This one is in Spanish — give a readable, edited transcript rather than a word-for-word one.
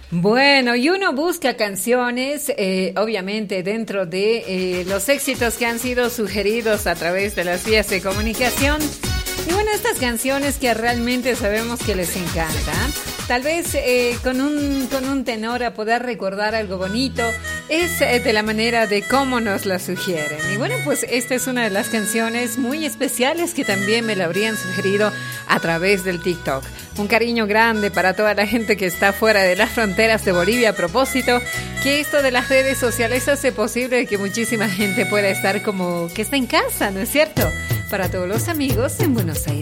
Bueno, y uno busca canciones, obviamente dentro de los éxitos que han sido sugeridos a través de las vías de comunicación. Y bueno, estas canciones que realmente sabemos que les encantan, tal vez con un tenor a poder recordar algo bonito, es de la manera de cómo nos la sugieren. Y bueno, pues esta es una de las canciones muy especiales que también me la habrían sugerido a través del TikTok. Un cariño grande para toda la gente que está fuera de las fronteras de Bolivia. A propósito, que esto de las redes sociales hace posible que muchísima gente pueda estar como que está en casa, ¿no es cierto? Para todos los amigos en Buenos Aires.